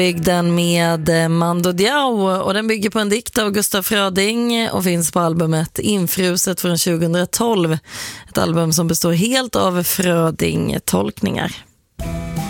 Den med Mando Diao, och den bygger på en dikt av Gustaf Fröding och finns på albumet Infruset från 2012. Ett album som består helt av Fröding-tolkningar.